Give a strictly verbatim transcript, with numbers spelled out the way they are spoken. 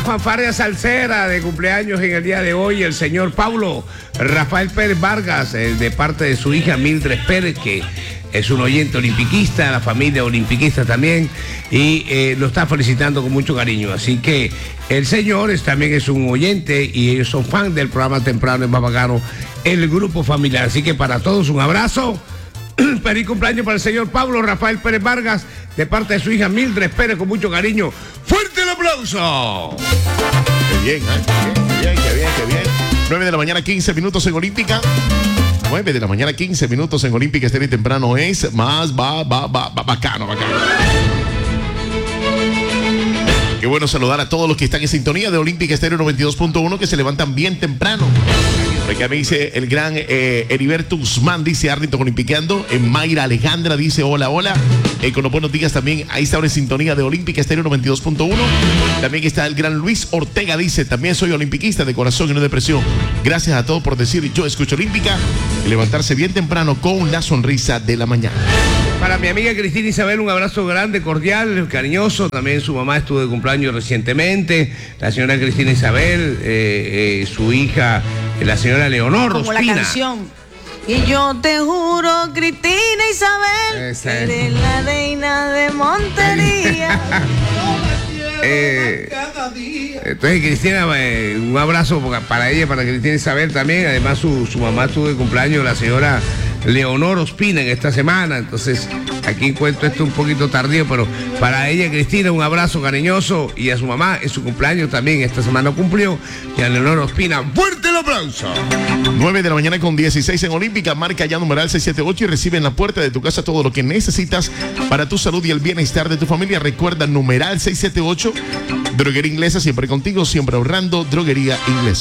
fanfarria salsera de cumpleaños en el día de hoy, el señor Paulo Rafael Pérez Vargas, eh, de parte de su hija Mildred Pérez, que es un oyente olimpiquista, la familia olimpiquista también, y eh, lo está felicitando con mucho cariño. Así que el señor es, también es un oyente y ellos son fan del programa temprano en Bacano, el grupo familiar. Así que para todos un abrazo. Feliz cumpleaños para el señor Pablo Rafael Pérez Vargas, de parte de su hija Mildred Pérez, con mucho cariño. ¡Fuerte el aplauso! Qué bien, ¿eh? Qué bien, qué bien, qué bien. nueve de la mañana, quince minutos en Olímpica. nueve de la mañana, quince minutos en Olímpica Estéreo temprano es más va, va, va, va, bacano, bacano. Qué bueno saludar a todos los que están en sintonía de Olímpica Estéreo noventa y dos punto uno, que se levantan bien temprano. Por acá me dice el gran eh, Heriberto Guzmán, dice Arlington Olimpiqueando. En Mayra Alejandra dice hola, hola. Eh, con los buenos días también, ahí está ahora en sintonía de Olímpica Estéreo noventa y dos punto uno. También está el gran Luis Ortega, dice, también soy olimpiquista de corazón y no de presión. Gracias a todos por decir, yo escucho Olímpica, y levantarse bien temprano con la sonrisa de la mañana. Para mi amiga Cristina Isabel, un abrazo grande, cordial, cariñoso. También su mamá estuvo de cumpleaños recientemente. La señora Cristina Isabel, eh, eh, su hija, la señora Leonor Como Ospina. la canción. Y yo te juro, Cristina Isabel, Esa que es. eres la reina de Montería. Eh, entonces Cristina, eh, un abrazo para ella, para Cristina Isabel también. Además su, su mamá estuvo de cumpleaños, la señora Leonor Ospina, en esta semana. Entonces aquí cuento esto un poquito tardío, pero para ella, Cristina, un abrazo cariñoso, y a su mamá en su cumpleaños también esta semana cumplió, y a Leonor Ospina, fuerte el aplauso. nueve de la mañana con dieciséis en Olímpica. Marca ya numeral seiscientos setenta y ocho y recibe en la puerta de tu casa todo lo que necesitas para tu salud y el bienestar de tu familia. Recuerda numeral seiscientos setenta y ocho. Droguería Inglesa, siempre contigo, siempre ahorrando. Droguería Inglesa.